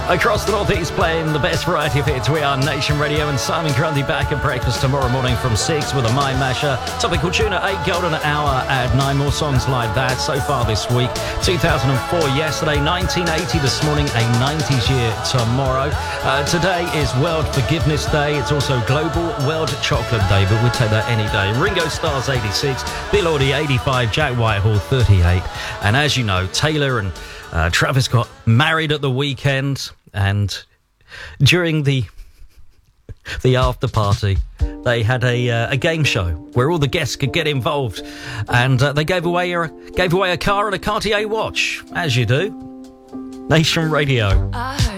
Across the Northeast playing the best variety of hits. We are Nation Radio and Simon Grundy back at breakfast tomorrow morning from 6 with a Mind Masher. Topical tune at 8, golden hour at 9. More songs like that so far this week. 2004 yesterday, 1980 this morning, a 90s year tomorrow. Today is World Forgiveness Day. It's also Global World Chocolate Day, but we'd take that any day. Ringo Starr's 86, Bill Oddie 85, Jack Whitehall 38. And as you know, Taylor and Travis got married at the weekend, and during the after party, they had a game show where all the guests could get involved, and they gave away a car and a Cartier watch, as you do. Nation Radio.